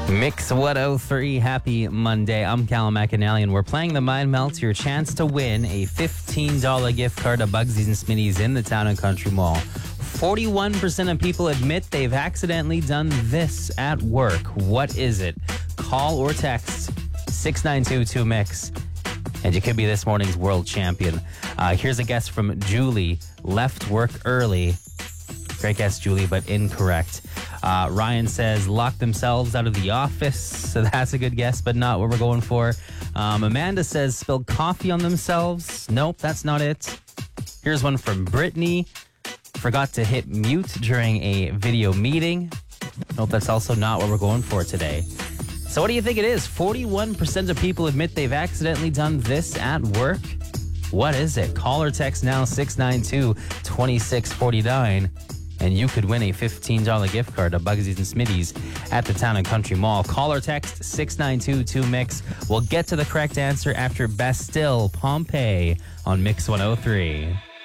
Mix 103, happy Monday. I'm Callum McAnally, and we're playing the Mind Melt, your chance to win a $15 gift card to Bugsies and Smitty's in the Town and Country Mall. 41% of people admit they've accidentally done this at work. What is it? Call or text 692-2MIX, and you could be this morning's world champion. Here's a guess from Julie. Left work early. Great guess, Julie, but incorrect. Ryan says lock themselves out of the office. So that's a good guess, but not what we're going for. Amanda says spilled coffee on themselves. Nope, that's not it. Here's one from Brittany. Forgot to hit mute during a video meeting. Nope, that's also not what we're going for today. So what do you think it is? 41% of people admit they've accidentally done this at work. What is it? Call or text now 692-2649. And you could win a $15 gift card to Bugsies and Smitty's at the Town and Country Mall. Call or text 692-2MIX. We'll get to the correct answer after Bastille Pompeii on Mix 103.